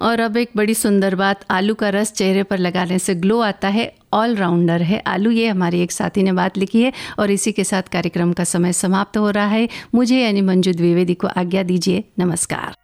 और अब एक बड़ी सुंदर बात, आलू का रस चेहरे पर लगाने से ग्लो आता है, ऑलराउंडर है आलू, ये हमारी एक साथी ने बात लिखी है। और इसी के साथ कार्यक्रम का समय समाप्त हो रहा है। मुझे यानी मंजू द्विवेदी को आज्ञा दीजिए। नमस्कार।